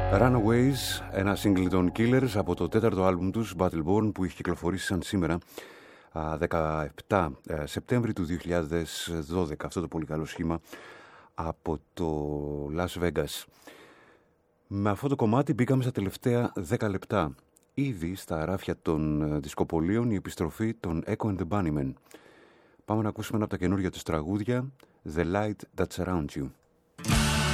Runaways, ένα single των Killers από το τέταρτο άλμπουμ τους, Battleborn, που είχε κυκλοφορήσει σαν σήμερα 17 Σεπτέμβρη του 2012. Αυτό το πολύ καλό σχήμα από το Las Vegas. Με αυτό το κομμάτι μπήκαμε στα τελευταία 10 λεπτά. Ήδη στα ράφια των δισκοπολίων η επιστροφή των Echo and the Bunnymen. Πάμε να ακούσουμε ένα από τα καινούργια τους τραγούδια, The Light That Surrounds You.